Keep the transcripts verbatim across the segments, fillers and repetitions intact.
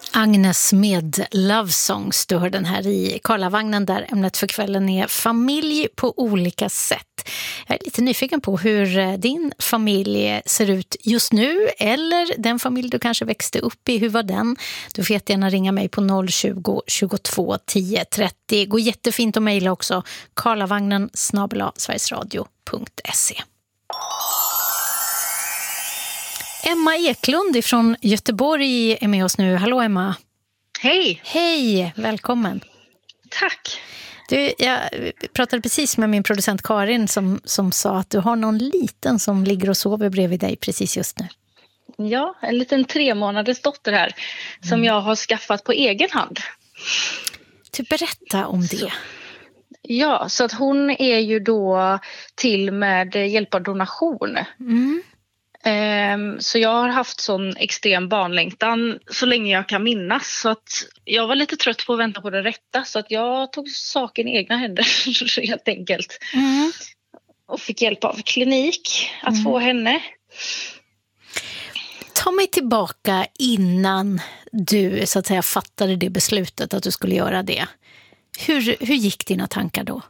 Agnes med Love Songs. Du hör den här i Karlavagnen där ämnet för kvällen är familj på olika sätt. Jag är lite nyfiken på hur din familj ser ut just nu eller den familj du kanske växte upp i. Hur var den? Du får jättegärna ringa mig på noll tjugo, tjugotvå, tio, trettio. Går jättefint att mejla också. karlavagnen snabel-a sverigesradio punkt se. Emma Eklund från Göteborg är med oss nu. Hallå Emma. Hej. Hej, välkommen. Tack. Du, jag pratade precis med min producent Karin som, som sa att du har någon liten som ligger och sover bredvid dig precis just nu. Ja, en liten tre månaders dotter här mm. som jag har skaffat på egen hand. Du, berätta om det. Så. Ja, så att hon är ju då till med hjälp av donation. Mm. Så jag har haft sån extrem barnlängtan så länge jag kan minnas. Så att jag var lite trött på att vänta på det rätta. Så att jag tog saken i egna händer helt enkelt. Mm. Och fick hjälp av klinik att mm. få henne. Ta mig tillbaka innan du så att säga fattade det beslutet att du skulle göra det. Hur, hur gick dina tankar då?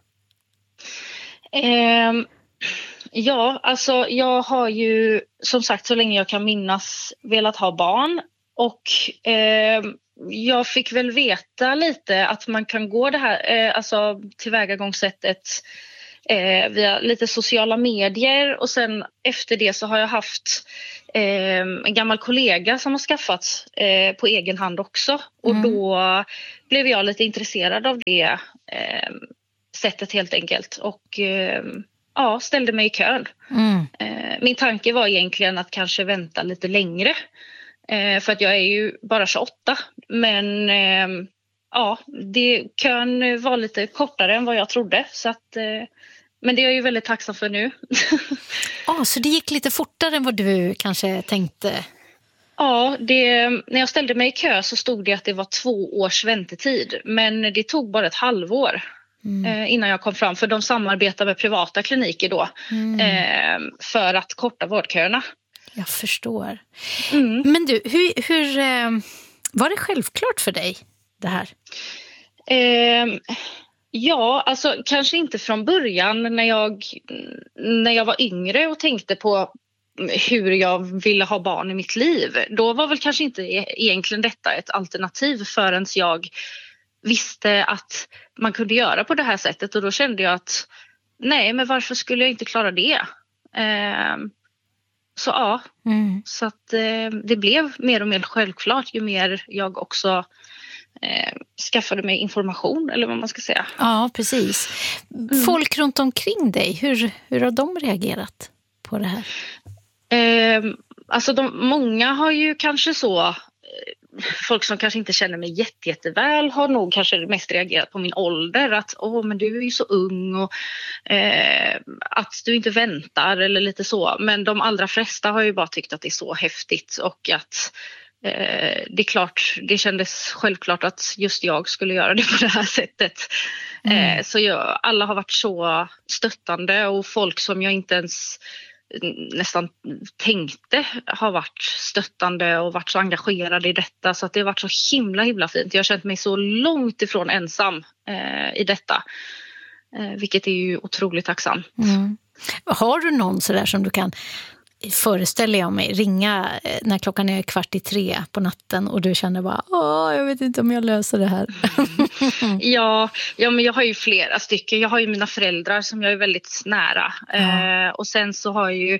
Ehm... Ja, alltså jag har ju som sagt så länge jag kan minnas velat ha barn och eh, jag fick väl veta lite att man kan gå det här eh, alltså tillvägagångssättet eh, via lite sociala medier och sen efter det så har jag haft eh, en gammal kollega som har skaffat eh, på egen hand också och mm. då blev jag lite intresserad av det eh, sättet helt enkelt och eh, ja, ställde mig i kön. Mm. Min tanke var egentligen att kanske vänta lite längre. För att jag är ju bara tjugoåtta. Men ja, det, kön var lite kortare än vad jag trodde. Så att, men det är jag ju väldigt tacksam för nu. Ja, så det gick lite fortare än vad du kanske tänkte? Ja, det, när jag ställde mig i kö så stod det att det var två års väntetid. Men det tog bara ett halvår. Mm. Innan jag kom fram, för de samarbetar med privata kliniker då mm. eh, för att korta vårdköerna. Jag förstår. Mm. Men du, hur, hur eh, var det självklart för dig det här? Eh, ja, alltså kanske inte från början när jag, när jag var yngre och tänkte på hur jag ville ha barn i mitt liv. Då var väl kanske inte egentligen detta ett alternativ förrän jag visste att man kunde göra på det här sättet och då kände jag att nej, men varför skulle jag inte klara det? Eh, så ja, mm. så att eh, det blev mer och mer självklart ju mer jag också eh, skaffade mig information eller vad man ska säga. Ja, precis. Mm. Folk runt omkring dig, hur, hur har de reagerat på det här? Eh, alltså de, många har ju kanske så folk som kanske inte känner mig jätte, jätteväl har nog kanske mest reagerat på min ålder. Att åh, men du är ju så ung och eh, att du inte väntar eller lite så. Men de allra flesta har ju bara tyckt att det är så häftigt och att eh, det är klart, det kändes självklart att just jag skulle göra det på det här sättet. Mm. Eh, så jag, alla har varit så stöttande och folk som jag inte ens nästan tänkte har varit stöttande och varit så engagerade i detta så att det har varit så himla himla fint. Jag har känt mig så långt ifrån ensam eh, i detta eh, vilket är ju otroligt tacksamt. Mm. Har du någon sådär som du kan, föreställer jag mig, ringa när klockan är kvart i tre på natten och du känner bara, åh, jag vet inte om jag löser det här. ja, ja, men jag har ju flera stycken. Jag har ju mina föräldrar som jag är väldigt nära. Mm. Eh, och sen så har jag ju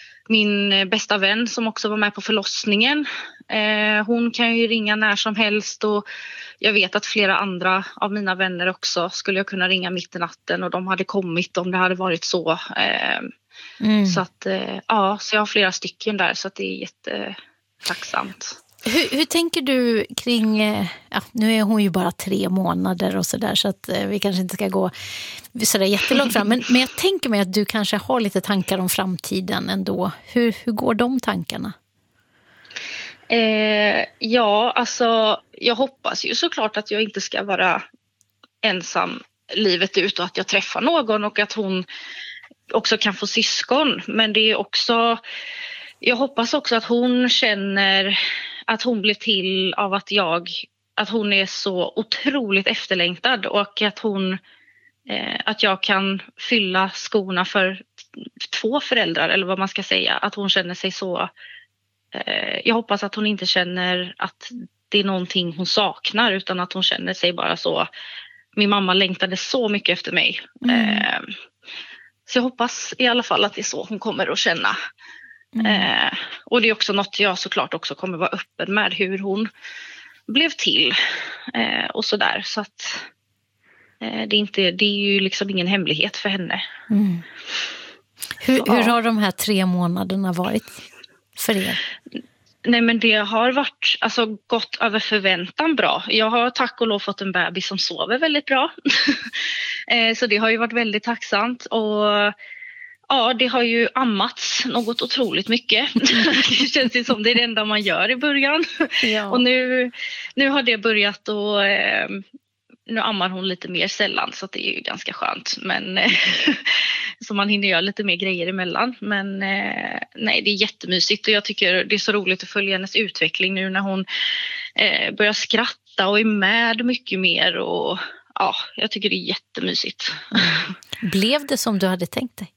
min bästa vän som också var med på förlossningen. Eh, hon kan ju ringa när som helst och jag vet att flera andra av mina vänner också skulle jag kunna ringa mitt i natten och de hade kommit om det hade varit så. Eh, Mm. Så att ja, så jag har flera stycken där så att det är jättetacksamt. Hur, hur tänker du kring, ja, nu är hon ju bara tre månader och sådär så att vi kanske inte ska gå sådär jättelångt fram. Men, men jag tänker mig att du kanske har lite tankar om framtiden ändå. Hur, hur går de tankarna? Eh, ja, alltså jag hoppas ju såklart att jag inte ska vara ensam livet ut och att jag träffar någon och att hon också kan få syskon, men det är också jag hoppas också att hon känner att hon blev till av att jag, att hon är så otroligt efterlängtad och att hon, eh, att jag kan fylla skorna för två föräldrar eller vad man ska säga. Att hon känner sig så, eh, jag hoppas att hon inte känner att det är någonting hon saknar utan att hon känner sig bara så, min mamma längtade så mycket efter mig. Mm. Eh, så jag hoppas i alla fall att det är så hon kommer att känna. Mm. Eh, och det är också något jag såklart också kommer vara öppen med hur hon blev till eh, och sådär. Så att eh, det, är inte, det är ju liksom ingen hemlighet för henne. Mm. Hur, så, hur har de här tre månaderna varit för er? Nej men det har varit alltså, gått över förväntan bra. Jag har tack och lov fått en bebis som sover väldigt bra. eh, så det har ju varit väldigt tacksamt och ja, det har ju ammats något otroligt mycket. Det känns ju som det är det enda man gör i början. Ja. Och nu, nu har det börjat och eh, nu ammar hon lite mer sällan så att det är ju ganska skönt. Men eh, så man hinner göra lite mer grejer emellan. Men eh, nej, det är jättemysigt och jag tycker det är så roligt att följa hennes utveckling nu när hon eh, börjar skratta och är med mycket mer. Och ja, jag tycker det är jättemysigt. Blev det som du hade tänkt dig?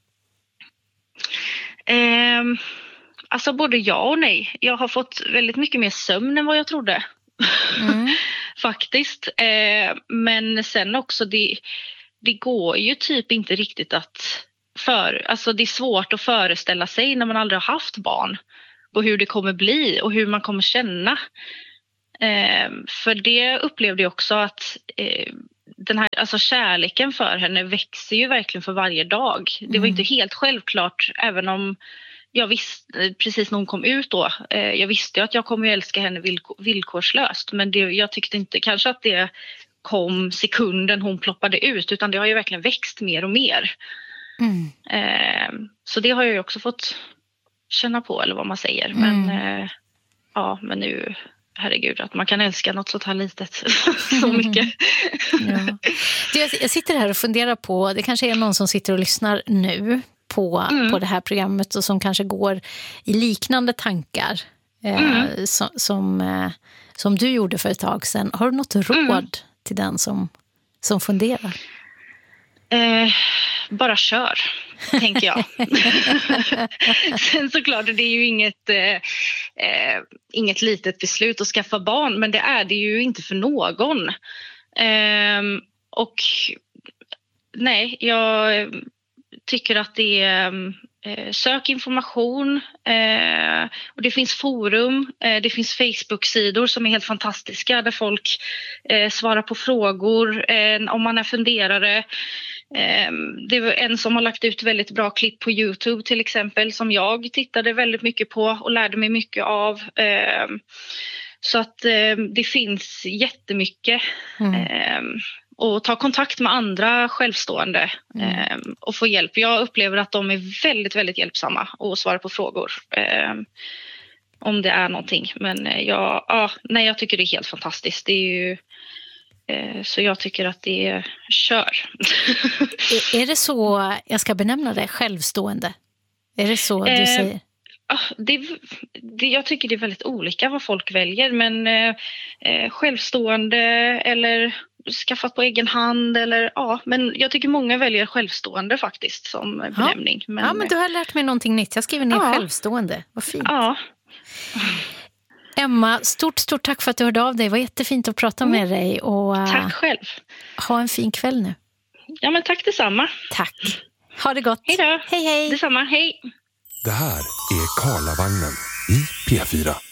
Eh, alltså både ja och nej. Jag har fått väldigt mycket mer sömn än vad jag trodde. Mm. Faktiskt. Eh, men sen också det, det går ju typ inte riktigt att för, alltså det är svårt att föreställa sig när man aldrig har haft barn och hur det kommer bli och hur man kommer känna. Eh, för det upplevde jag också att eh, den här alltså kärleken för henne växer ju verkligen för varje dag. Mm. Det var inte helt självklart även om jag visste precis när hon kom ut då. Eh, jag visste ju att jag kommer älska henne villkor, villkorslöst. Men det, jag tyckte inte kanske att det kom sekunden hon ploppade ut. Utan det har ju verkligen växt mer och mer. Mm. Eh, så det har jag ju också fått känna på eller vad man säger. Mm. Men eh, ja, men nu, herregud, att man kan älska något sånt här litet så mycket. Ja. Jag sitter här och funderar på, det kanske är någon som sitter och lyssnar nu på, mm. på det här programmet och som kanske går i liknande tankar eh, mm. som, som, eh, som du gjorde för ett tag sedan. Har du något råd mm. till den som, som funderar? Eh, bara kör, tänker jag. Sen såklart, det är ju inget, eh, eh, inget litet beslut att skaffa barn, men det är det ju inte för någon. Eh, och nej, jag tycker att det är eh, sök information eh, och det finns forum, eh, det finns Facebook-sidor som är helt fantastiska där folk eh, svarar på frågor eh, om man är funderare. Eh, det var en som har lagt ut väldigt bra klipp på YouTube till exempel som jag tittade väldigt mycket på och lärde mig mycket av. Eh, så att eh, det finns jättemycket. Mm. Eh, och ta kontakt med andra självstående mm. eh, och få hjälp. Jag upplever att de är väldigt, väldigt hjälpsamma och svarar på frågor eh, om det är någonting. Men eh, jag, ah, nej, jag tycker det är helt fantastiskt. Det är ju, eh, så jag tycker att det är kör. är, är det så jag ska benämna det, självstående? Är det så du eh, säger? Det, det, jag tycker det är väldigt olika vad folk väljer. Men eh, självstående eller skaffat på egen hand eller ja, men jag tycker många väljer självstående faktiskt som benämning. Ja, men, ja, men du har lärt mig någonting nytt. Jag skriver ner ja. självstående. Vad fint. Ja. Emma, stort, stort tack för att du hörde av dig. Det var jättefint att prata mm. med dig. Och, tack själv. Ha en fin kväll nu. Ja, men tack detsamma. Tack. Ha det gott. Hej då. Hej, hej. Detsamma, hej. Det här är Karlavagnen i P fyra.